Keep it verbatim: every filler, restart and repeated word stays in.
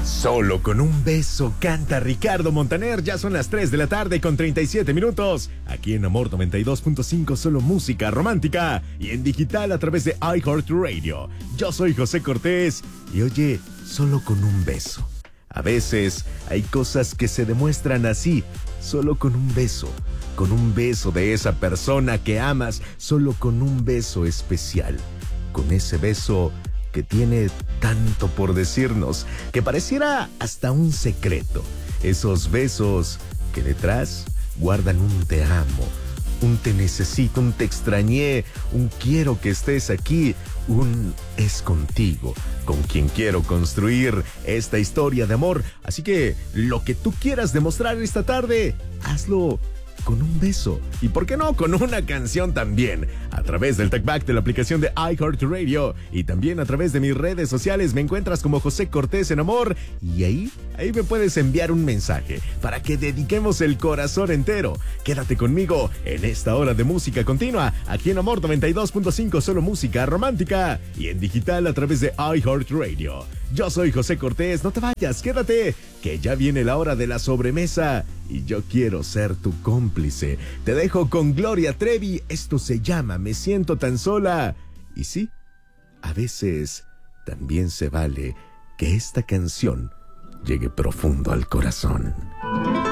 Solo con un beso canta Ricardo Montaner. Ya son las tres de la tarde con treinta y siete minutos. Aquí en Amor noventa y dos punto cinco, solo música romántica. Y en digital a través de iHeartRadio. Yo soy José Cortés. Y oye, solo con un beso. A veces hay cosas que se demuestran así, solo con un beso. Con un beso de esa persona que amas, solo con un beso especial. Con ese beso que tiene tanto por decirnos, que pareciera hasta un secreto. Esos besos que detrás guardan un te amo, un te necesito, un te extrañé, un quiero que estés aquí, un es contigo, con quien quiero construir esta historia de amor. Así que lo que tú quieras demostrar esta tarde, hazlo con un beso. Y por qué no, con una canción también. A través del TalkBack de la aplicación de iHeartRadio. Y también a través de mis redes sociales me encuentras como José Cortés en Amor. Y ahí, ahí me puedes enviar un mensaje para que dediquemos el corazón entero. Quédate conmigo en esta hora de música continua. Aquí en Amor noventa y dos punto cinco, solo música romántica. Y en digital a través de iHeartRadio. Yo soy José Cortés, no te vayas, quédate, que ya viene la hora de la sobremesa y yo quiero ser tu cómplice. Te dejo con Gloria Trevi, esto se llama Me siento tan sola. Y sí, a veces también se vale que esta canción llegue profundo al corazón.